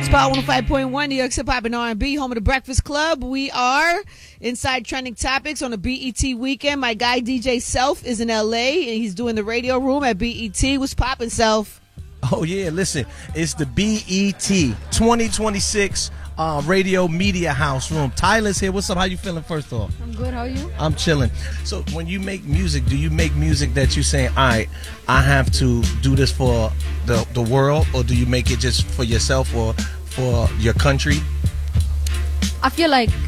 Spot 105.1, New York Hip Hop and R&B, home of the Breakfast Club. We are inside Trending Topics on the BET weekend. My guy DJ Self is in LA and he's doing the radio room at BET. What's poppin', Self? Oh yeah, listen, it's the BET 2026 Radio Media House room. Tyler's here. What's up? How you feeling first off? I'm good. How are you? I'm chilling. So when you make music, do you make music that you saying, all right, I have to do this for the world, or do you make it just for yourself or for your country? I feel like